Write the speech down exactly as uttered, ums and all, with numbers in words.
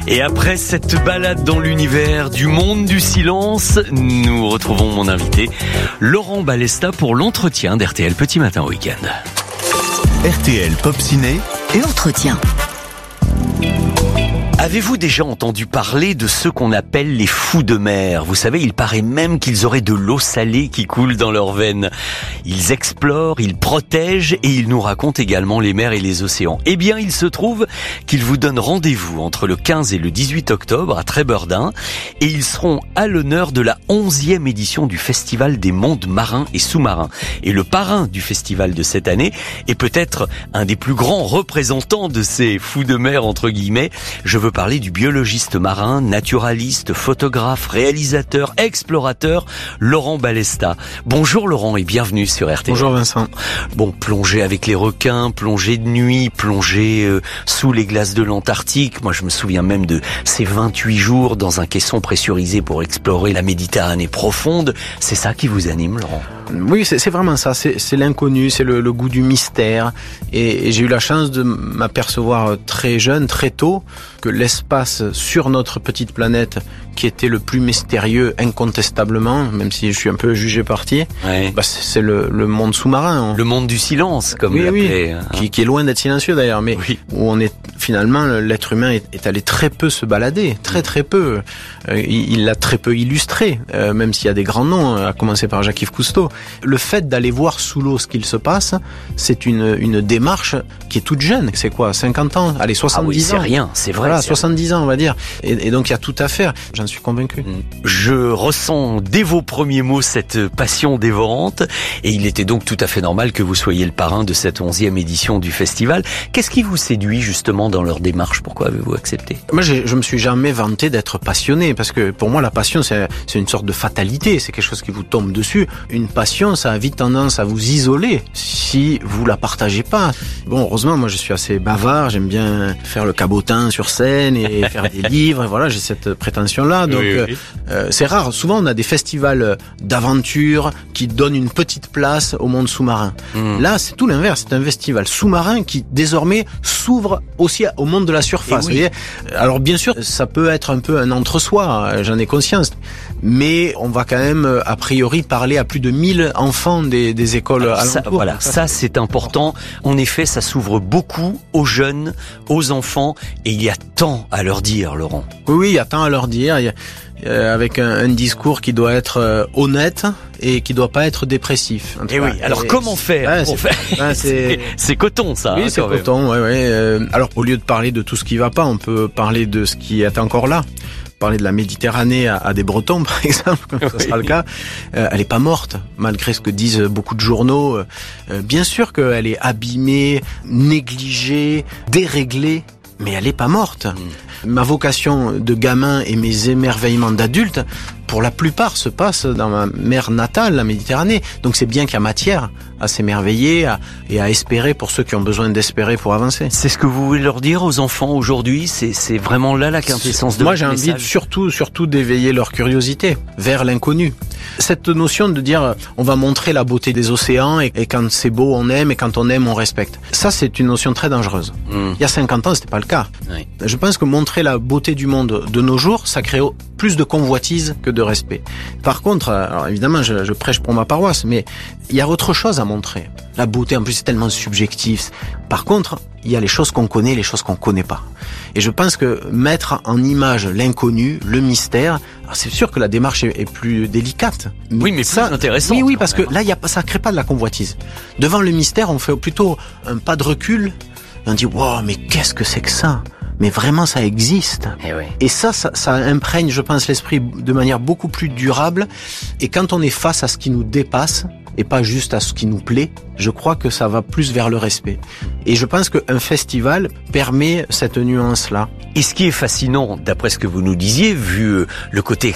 Et après cette balade dans l'univers du monde du silence, nous retrouvons mon invité, Laurent Balesta, pour l'entretien d'R T L Petit Matin Week-end. R T L Pop Ciné, l'entretien. Avez-vous déjà entendu parler de ceux qu'on appelle les fous de mer ? Vous savez, il paraît même qu'ils auraient de l'eau salée qui coule dans leurs veines. Ils explorent, ils protègent et ils nous racontent également les mers et les océans. Eh bien, il se trouve qu'ils vous donnent rendez-vous entre le quinze et le dix-huit octobre à Trébeurdin et ils seront à l'honneur de la onzième édition du Festival des mondes marins et sous-marins. Et le parrain du festival de cette année est peut-être un des plus grands représentants de ces fous de mer, entre guillemets. Je veux parler du biologiste marin, naturaliste, photographe, réalisateur, explorateur, Laurent Balesta. Bonjour Laurent et bienvenue sur R T L. Bonjour Vincent. Bon, plonger avec les requins, plonger de nuit, plonger euh, sous les glaces de l'Antarctique. Moi, je me souviens même de ces vingt-huit jours dans un caisson pressurisé pour explorer la Méditerranée profonde. C'est ça qui vous anime, Laurent ? Oui, c'est, c'est vraiment ça. C'est, c'est l'inconnu, c'est le, le goût du mystère. Et, et j'ai eu la chance de m'apercevoir très jeune, très tôt, que l'espace sur notre petite planète, qui était le plus mystérieux incontestablement, même si je suis un peu jugé parti, ouais. bah c'est, c'est le, le monde sous-marin. Le monde du silence, comme oui, l'appelait. Oui, hein. qui, qui est loin d'être silencieux d'ailleurs, mais oui. Où on est finalement, l'être humain est, est allé très peu se balader, très très peu. Euh, il, il l'a très peu illustré, euh, même s'il y a des grands noms, à commencer par Jacques-Yves Cousteau. Le fait d'aller voir sous l'eau ce qu'il se passe, c'est une, une démarche qui est toute jeune. C'est quoi, cinquante ans? Allez, soixante-dix ah oui, ans. C'est rien, c'est vrai. Voilà, c'est soixante-dix ans, on va dire. Et, et donc, il y a tout à faire. J'en suis convaincu. Je ressens dès vos premiers mots cette passion dévorante. Et il était donc tout à fait normal que vous soyez le parrain de cette onzième édition du festival. Qu'est-ce qui vous séduit justement dans leur démarche? Pourquoi avez-vous accepté? Moi, j'ai, je me suis jamais vanté d'être passionné. Parce que pour moi, la passion, c'est, c'est une sorte de fatalité. C'est quelque chose qui vous tombe dessus. Une passion, ça a vite tendance à vous isoler si vous la partagez pas. Bon, heureusement, moi, je suis assez bavard. J'aime bien faire le cabotin sur scène et faire des livres. Et voilà, j'ai cette prétention-là. Donc, oui, oui. Euh, c'est rare. Souvent, on a des festivals d'aventure qui donnent une petite place au monde sous-marin. Mmh. Là, c'est tout l'inverse. C'est un festival sous-marin qui, désormais, s'ouvre aussi au monde de la surface. Oui. Vous voyez. Alors, bien sûr, ça peut être un peu un entre-soi. J'en ai conscience. Mais on va quand même, a priori, parler à plus de mille enfants des, des écoles alors alentours. Ça, voilà, ça c'est important. En effet, ça s'ouvre beaucoup aux jeunes, aux enfants, et il y a tant à leur dire, Laurent. Oui, oui, il y a tant à leur dire. Il y a, euh, avec un, un discours qui doit être euh, honnête et qui doit pas être dépressif. Et oui. Alors et comment faire, ouais, pour c'est, faire ouais, c'est, c'est coton, ça. Oui, hein, c'est coton. Ouais, ouais. Euh, alors, au lieu de parler de tout ce qui va pas, on peut parler de ce qui est encore là. Parler de la Méditerranée à, à des Bretons, par exemple, comme oui. Ça sera le cas, euh, elle est pas morte, malgré ce que disent beaucoup de journaux. Euh, bien sûr qu'elle est abîmée, négligée, déréglée, mais elle est pas morte. Mmh. Ma vocation de gamin et mes émerveillements d'adulte, pour la plupart, se passent dans ma mer natale, la Méditerranée. Donc c'est bien qu'il y a matière à s'émerveiller à, et à espérer pour ceux qui ont besoin d'espérer pour avancer. C'est ce que vous voulez leur dire aux enfants aujourd'hui? C'est, c'est vraiment là la quintessence de Moi, votre j'ai message. envie surtout, surtout d'éveiller leur curiosité vers l'inconnu. Cette notion de dire on va montrer la beauté des océans et, et quand c'est beau, on aime et quand on aime, on respecte. Ça, c'est une notion très dangereuse. Mmh. Il y a cinquante ans, c'était pas le cas. Oui. Je pense que montrer la beauté du monde de nos jours, ça crée plus de convoitise que de respect. Par contre, alors évidemment, je, je prêche pour ma paroisse, mais il y a autre chose à montrer. La beauté, en plus, c'est tellement subjectif. Par contre, il y a les choses qu'on connaît, les choses qu'on connaît pas. Et je pense que mettre en image l'inconnu, le mystère, alors c'est sûr que la démarche est, est plus délicate. Mais oui, mais ça, plus intéressant. Oui, oui, parce que là, il y a, ça crée pas de la convoitise. Devant le mystère, on fait plutôt un pas de recul. Et on dit, wow, mais qu'est-ce que c'est que ça? Mais vraiment, ça existe. Et, oui. et ça, ça, ça imprègne, je pense, l'esprit de manière beaucoup plus durable. Et quand on est face à ce qui nous dépasse, et pas juste à ce qui nous plaît, je crois que ça va plus vers le respect. Et je pense qu'un festival permet cette nuance-là. Et ce qui est fascinant, d'après ce que vous nous disiez, vu le côté